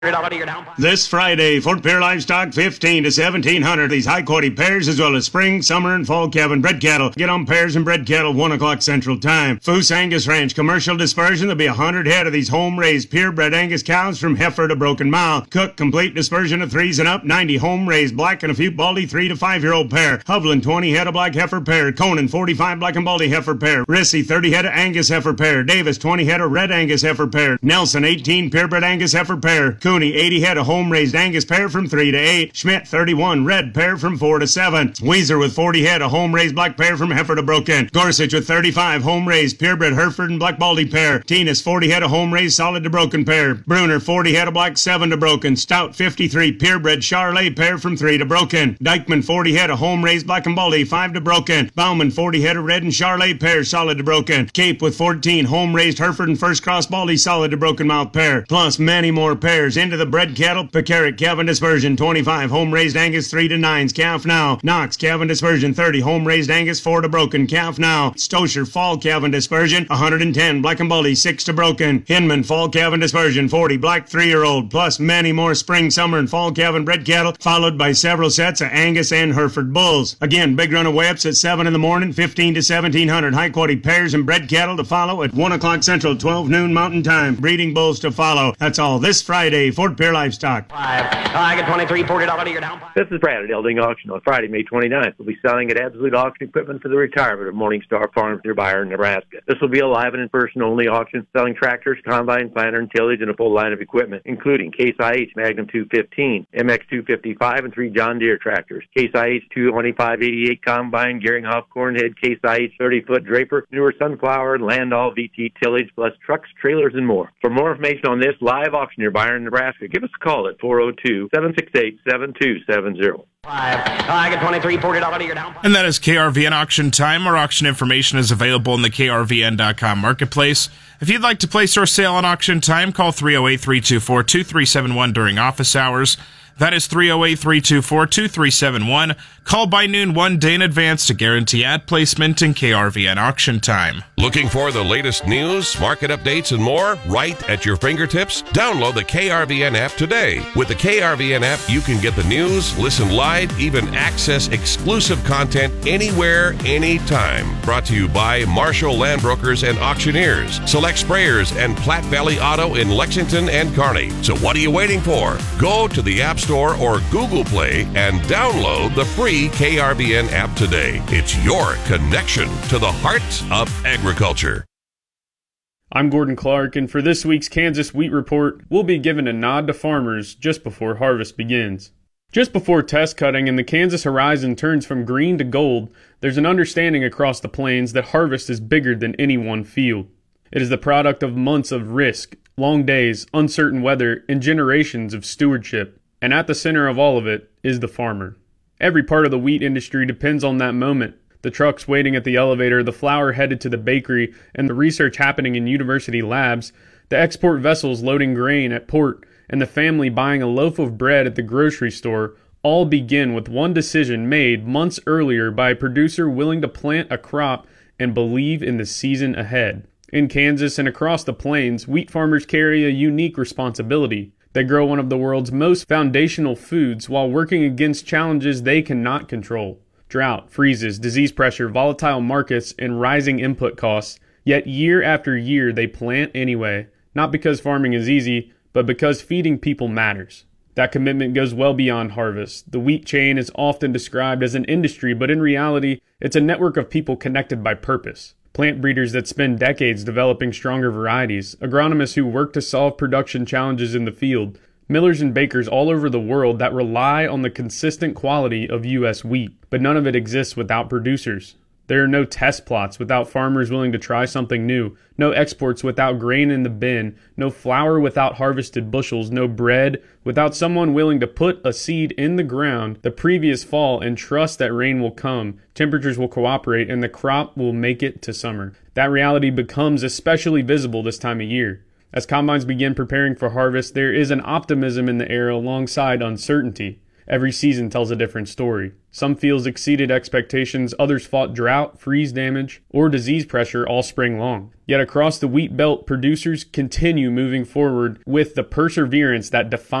This Friday, Fort Pierre Livestock, 15 to 1700. These high-quality pairs as well as spring, summer, and fall calf and bred cattle. Get on pairs and bred cattle 1 o'clock Central Time. Foose Angus Ranch commercial dispersion. There'll be 100 head of these home-raised purebred Angus cows from heifer to broken mouth. Cook complete dispersion of 3s and up. 90 home-raised black and a few baldy 3 to 5-year-old pair. Hovland 20 head of black heifer pair. Conan 45 black and baldy heifer pair. Rissy 30 head of Angus heifer pair. Davis 20 head of red Angus heifer pair. Nelson 18 purebred Angus heifer pair. Cooney 80 head of home-raised Angus pair from 3 to 8. Schmidt 31 red pair from 4 to 7. Weezer with 40 head of home-raised black pair from heifer to broken. Gorsuch with 35 home-raised purebred Hereford and black baldy pair. Teenis 40 head of home-raised solid to broken pair. Bruner 40 head of black 7 to broken. Stout 53 purebred Charolais pair from 3 to broken. Dykeman 40 head of home-raised black and baldy 5 to broken. Bauman 40 head of red and Charolais pair solid to broken. Cape with 14 home-raised Hereford and first cross baldy solid to broken mouth pair. Plus many more pairs into the bred cattle. Pecaric calf and dispersion 25 home-raised Angus 3 to 9s calf now. Knox calf and dispersion 30 home-raised Angus 4 to broken calf now. Stosher fall calf and dispersion 110 black and baldy 6 to broken. Hinman fall calf and dispersion 40 black 3-year-old plus many more spring, summer, and fall calf and bred cattle, followed by several sets of Angus and Hereford bulls. Again, big run of webs at 7 in the morning, 15 to 1700 high-quality pairs and bred cattle to follow at 1 o'clock Central, 12 noon Mountain Time. Breeding bulls to follow. That's all this Friday, Fort Pierre Livestock. I get 23, $40 you're down. This is Brad at Elding Auction on Friday, May 29th. We'll be selling at Absolute Auction Equipment for the retirement of Morningstar Farms near Byron, Nebraska. This will be a live and in-person only auction, selling tractors, combine, planter, and tillage, and a full line of equipment, including Case IH Magnum 215, MX 255, and 3 John Deere tractors, Case IH 22588 combine, Geringhoff Cornhead, Case IH 30-foot Draper, newer Sunflower, and Landall VT tillage, plus trucks, trailers, and more. For more information on this live auction near Byron, Nebraska, give us a call at 402-768-7270. I get 23, $40 you're down. And that is KRVN Auction Time. Our auction information is available in the KRVN.com marketplace. If you'd like to place your sale on Auction Time, call 308-324-2371 during office hours. That is 308-324-2371. Call by noon 1 day in advance to guarantee ad placement in KRVN Auction Time. Looking for the latest news, market updates, and more right at your fingertips? Download the KRVN app today. With the KRVN app, you can get the news, listen live, even access exclusive content anywhere, anytime. Brought to you by Marshall Land Brokers and Auctioneers, Select Sprayers, and Platte Valley Auto in Lexington and Kearney. So what are you waiting for? Go to the App Store or Google Play and download the free KRVN app today. It's your connection to the heart of agriculture. I'm Gordon Clark, and for this week's Kansas Wheat Report, we'll be giving a nod to farmers just before harvest begins. Just before test cutting and the Kansas horizon turns from green to gold, there's an understanding across the plains that harvest is bigger than any one field. It is the product of months of risk, long days, uncertain weather, and generations of stewardship. And at the center of all of it is the farmer. Every part of the wheat industry depends on that moment. The trucks waiting at the elevator, the flour headed to the bakery, and the research happening in university labs, the export vessels loading grain at port, and the family buying a loaf of bread at the grocery store all begin with one decision made months earlier by a producer willing to plant a crop and believe in the season ahead. In Kansas and across the plains, wheat farmers carry a unique responsibility. They grow one of the world's most foundational foods while working against challenges they cannot control. Drought, freezes, disease pressure, volatile markets, and rising input costs. Yet year after year they plant anyway. Not because farming is easy, but because feeding people matters. That commitment goes well beyond harvest. The wheat chain is often described as an industry, but in reality, it's a network of people connected by purpose. Plant breeders that spend decades developing stronger varieties, agronomists who work to solve production challenges in the field, millers and bakers all over the world that rely on the consistent quality of U.S. wheat. But none of it exists without producers. There are no test plots without farmers willing to try something new, no exports without grain in the bin, no flour without harvested bushels, no bread without someone willing to put a seed in the ground the previous fall and trust that rain will come, temperatures will cooperate, and the crop will make it to summer. That reality becomes especially visible this time of year. As combines begin preparing for harvest, there is an optimism in the air alongside uncertainty. Every season tells a different story. Some fields exceeded expectations, others fought drought, freeze damage, or disease pressure all spring long. Yet across the wheat belt, producers continue moving forward with the perseverance that defines